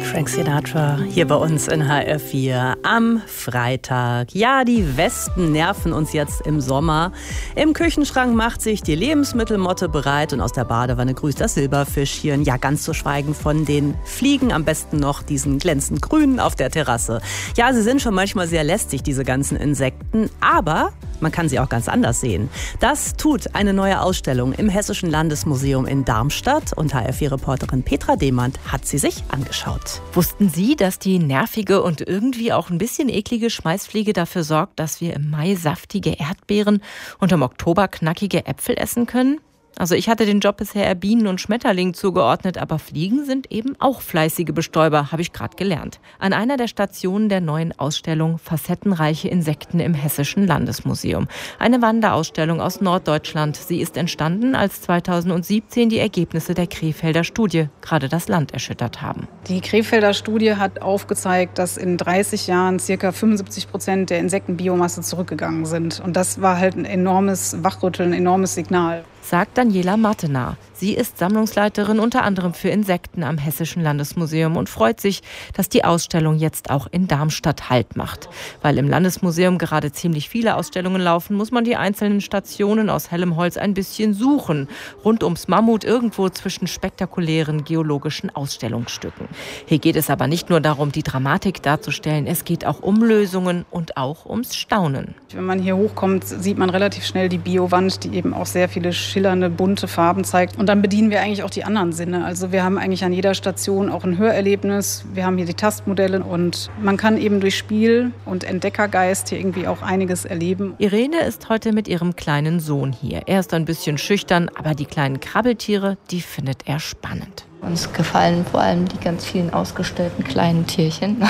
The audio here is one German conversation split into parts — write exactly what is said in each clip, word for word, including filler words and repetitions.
Frank Sinatra hier bei uns in H R vier am Freitag. Ja, die Wespen nerven uns jetzt im Sommer. Im Küchenschrank macht sich die Lebensmittelmotte bereit und aus der Badewanne grüßt das Silberfischchen. Ja, ganz zu schweigen von den Fliegen, am besten noch diesen glänzend grünen auf der Terrasse. Ja, sie sind schon manchmal sehr lästig, diese ganzen Insekten, aber man kann sie auch ganz anders sehen. Das tut eine neue Ausstellung im Hessischen Landesmuseum in Darmstadt und H R vier-Reporterin Petra Demand hat sie sich angeschaut. Wussten Sie, dass die nervige und irgendwie auch ein bisschen eklige Schmeißfliege dafür sorgt, dass wir im Mai saftige Erdbeeren und im Oktober knackige Äpfel essen können? Also ich hatte den Job bisher eher Bienen und Schmetterlingen zugeordnet, aber Fliegen sind eben auch fleißige Bestäuber, habe ich gerade gelernt. An einer der Stationen der neuen Ausstellung Facettenreiche Insekten im Hessischen Landesmuseum. Eine Wanderausstellung aus Norddeutschland. Sie ist entstanden, als zweitausendsiebzehn die Ergebnisse der Krefelder Studie gerade das Land erschüttert haben. Die Krefelder Studie hat aufgezeigt, dass in dreißig Jahren ca. fünfundsiebzig Prozent der Insektenbiomasse zurückgegangen sind. Und das war halt ein enormes Wachrütteln, ein enormes Signal. Sagt Daniela Martener. Sie ist Sammlungsleiterin unter anderem für Insekten am Hessischen Landesmuseum und freut sich, dass die Ausstellung jetzt auch in Darmstadt Halt macht. Weil im Landesmuseum gerade ziemlich viele Ausstellungen laufen, muss man die einzelnen Stationen aus hellem Holz ein bisschen suchen. Rund ums Mammut irgendwo zwischen spektakulären geologischen Ausstellungsstücken. Hier geht es aber nicht nur darum, die Dramatik darzustellen, es geht auch um Lösungen und auch ums Staunen. Wenn man hier hochkommt, sieht man relativ schnell die Biowand, die eben auch sehr viele schillernde, bunte Farben zeigt. Und dann bedienen wir eigentlich auch die anderen Sinne. Also wir haben eigentlich an jeder Station auch ein Hörerlebnis. Wir haben hier die Tastmodelle und man kann eben durch Spiel und Entdeckergeist hier irgendwie auch einiges erleben. Irene ist heute mit ihrem kleinen Sohn hier. Er ist ein bisschen schüchtern, aber die kleinen Krabbeltiere, die findet er spannend. Uns gefallen vor allem die ganz vielen ausgestellten kleinen Tierchen.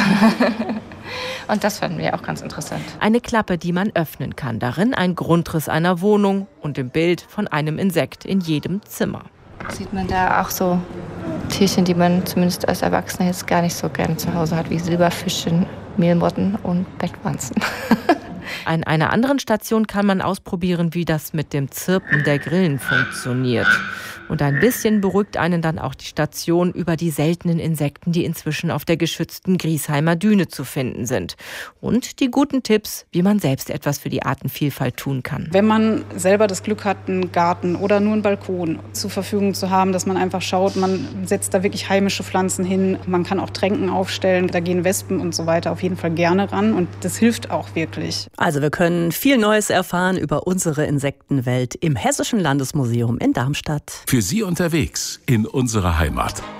Und das fanden wir auch ganz interessant. Eine Klappe, die man öffnen kann. Darin ein Grundriss einer Wohnung und im Bild von einem Insekt in jedem Zimmer. Sieht man da auch so Tierchen, die man zumindest als Erwachsener jetzt gar nicht so gerne zu Hause hat, wie Silberfischchen, Mehlmotten und Bettwanzen. An einer anderen Station kann man ausprobieren, wie das mit dem Zirpen der Grillen funktioniert. Und ein bisschen beruhigt einen dann auch die Station über die seltenen Insekten, die inzwischen auf der geschützten Griesheimer Düne zu finden sind. Und die guten Tipps, wie man selbst etwas für die Artenvielfalt tun kann. Wenn man selber das Glück hat, einen Garten oder nur einen Balkon zur Verfügung zu haben, dass man einfach schaut, man setzt da wirklich heimische Pflanzen hin. Man kann auch Tränken aufstellen, da gehen Wespen und so weiter auf jeden Fall gerne ran. Und das hilft auch wirklich. Also wir können viel Neues erfahren über unsere Insektenwelt im Hessischen Landesmuseum in Darmstadt. Für Sie unterwegs in unserer Heimat.